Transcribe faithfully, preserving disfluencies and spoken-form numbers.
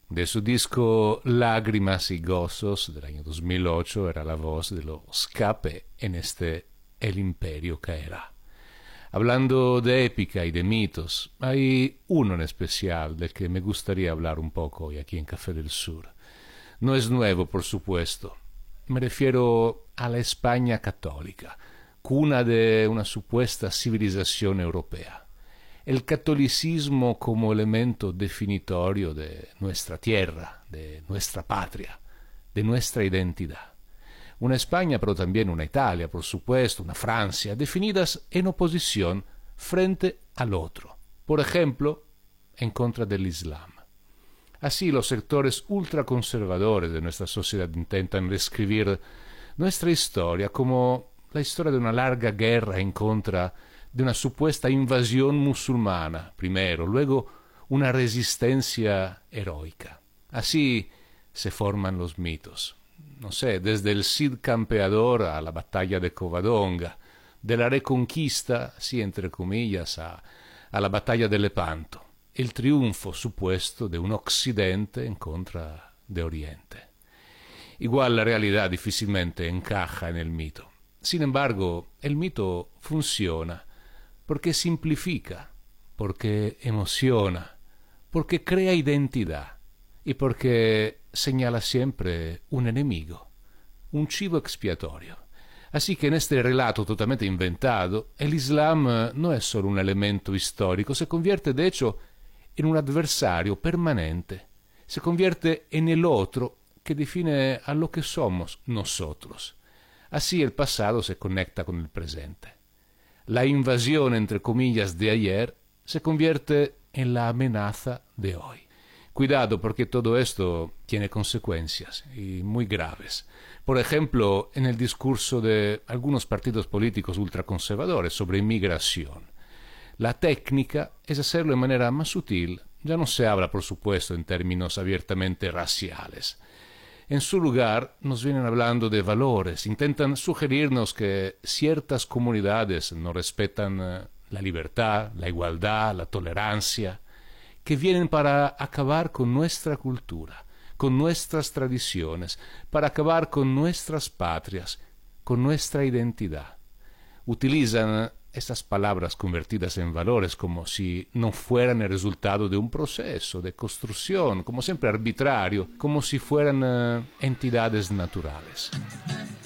De su disco Lágrimas y Gozos del año dos mil ocho era la voz de lo Escape en este El Imperio Caerá. Hablando de épica y de mitos, hay uno en especial del que me gustaría hablar un poco hoy aquí en Café del Sur. No es nuevo, por supuesto. Me refiero a la España católica, cuna de una supuesta civilización europea. El catolicismo como elemento definitorio de nuestra tierra, de nuestra patria, de nuestra identidad. Una España, pero también una Italia, por supuesto, una Francia, definidas en oposición frente al otro. Por ejemplo, en contra del Islam. Así los sectores ultraconservadores de nuestra sociedad intentan describir nuestra historia como la historia de una larga guerra en contra de una supuesta invasión musulmana, primero, luego una resistencia heroica. Así se forman los mitos. No sé, desde el Cid campeador a la batalla de Covadonga, de la Reconquista, sí, entre comillas, a, a la batalla de Lepanto, el triunfo supuesto de un Occidente en contra de Oriente. Igual la realidad difícilmente encaja en el mito. Sin embargo, el mito funciona porque simplifica, porque emociona, porque crea identidad y porque señala siempre un enemigo, un chivo expiatorio. Así que en este relato totalmente inventado, el Islam no es solo un elemento histórico, se convierte de hecho en un adversario permanente, se convierte en el otro que define a lo que somos nosotros. Así el pasado se conecta con el presente. La invasión, entre comillas, de ayer se convierte en la amenaza de hoy. Cuidado, porque todo esto tiene consecuencias, y muy graves. Por ejemplo, en el discurso de algunos partidos políticos ultraconservadores sobre inmigración. La técnica es hacerlo de manera más sutil. Ya no se habla, por supuesto, en términos abiertamente raciales. En su lugar, nos vienen hablando de valores, intentan sugerirnos que ciertas comunidades no respetan uh, la libertad, la igualdad, la tolerancia, que vienen para acabar con nuestra cultura, con nuestras tradiciones, para acabar con nuestras patrias, con nuestra identidad. Utilizan estas palabras convertidas en valores como si no fueran el resultado de un proceso de construcción, como siempre arbitrario, como si fueran uh, entidades naturales.